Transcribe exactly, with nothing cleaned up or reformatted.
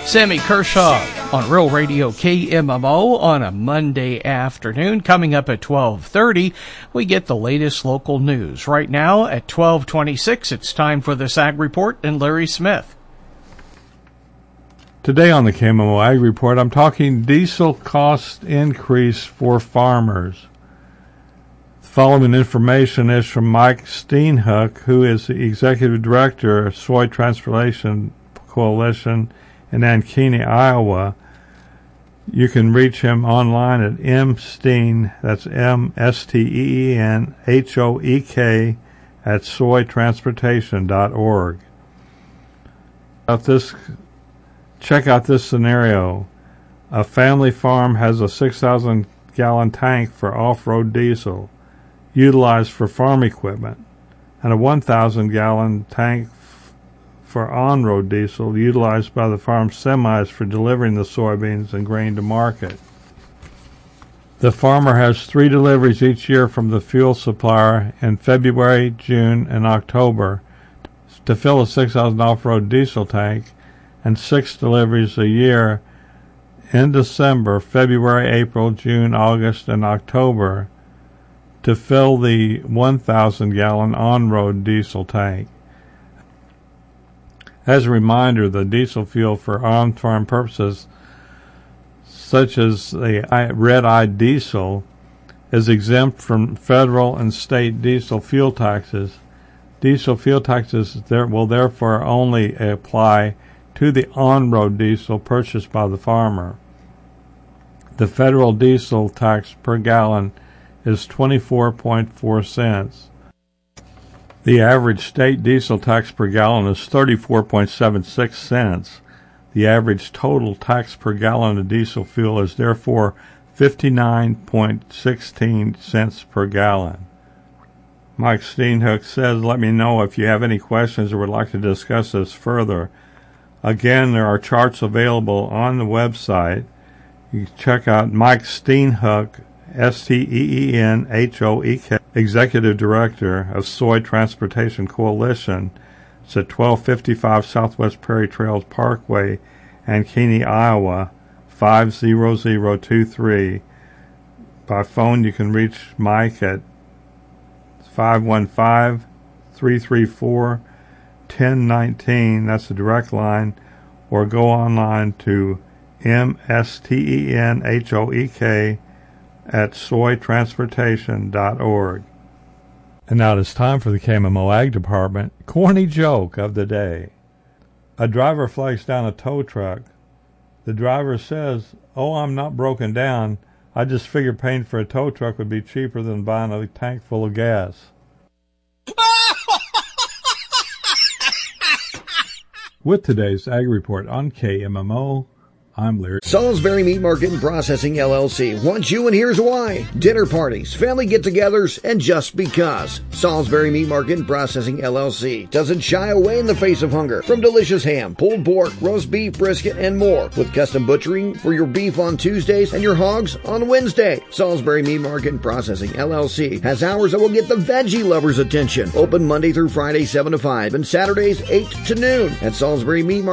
Sammy Kershaw on Real Radio K M M O on a Monday afternoon. Coming up at twelve thirty, we get the latest local news. Right now at twelve twenty-six, it's time for the Ag Report and Larry Smith. Today on the K M M O Ag Report, I'm talking diesel cost increase for farmers. The following information is from Mike Steenhoek, who is the Executive Director of Soy Transportation Coalition in Ankeny, Iowa. You can reach him online at msteen, that's M S T E E N H O E K, at soy transportation dot org. About this, check out this scenario. A family farm has a six thousand gallon tank for off-road diesel utilized for farm equipment, and a one thousand gallon tank for on-road diesel utilized by the farm semis for delivering the soybeans and grain to market. The farmer has three deliveries each year from the fuel supplier in February, June, and October to fill a six thousand off-road diesel tank, and six deliveries a year in December, February, April, June, August, and October to fill the one thousand gallon on-road diesel tank. As a reminder, the diesel fuel for on-farm purposes, such as the red-eye diesel, is exempt from federal and state diesel fuel taxes. Diesel fuel taxes there will therefore only apply to the on-road diesel purchased by the farmer. The federal diesel tax per gallon is twenty-four point four cents. The average state diesel tax per gallon is thirty-four point seven six cents. The average total tax per gallon of diesel fuel is therefore fifty-nine point one six cents per gallon. Mike Steenhoek says, let me know if you have any questions or would like to discuss this further. Again, there are charts available on the website. You can check out Mike Steenhoek, S T E E N H O E K, Executive Director of Soy Transportation Coalition. It's at twelve fifty-five Southwest Prairie Trails Parkway, Ankeny, Iowa, five zero zero two three. By phone, you can reach Mike at five one five, three three four, one zero one nine. That's the direct line. Or go online to M S T E N H O E K at soy transportation dot org. And now it's time for the K M M O Ag Department corny joke of the day. A driver flags down a tow truck. The driver says, "Oh, I'm not broken down. I just figured paying for a tow truck would be cheaper than buying a tank full of gas." With today's Ag Report on K M M O, I'm Larry. Salisbury Meat Market and Processing L L C wants you, and here's why. Dinner parties, family get-togethers, and just because. Salisbury Meat Market and Processing L L C doesn't shy away in the face of hunger. From delicious ham, pulled pork, roast beef, brisket, and more. With custom butchering for your beef on Tuesdays and your hogs on Wednesday. Salisbury Meat Market and Processing L L C has hours that will get the veggie lovers' attention. Open Monday through Friday, seven to five, and Saturdays, eight to noon. At Salisbury Meat Market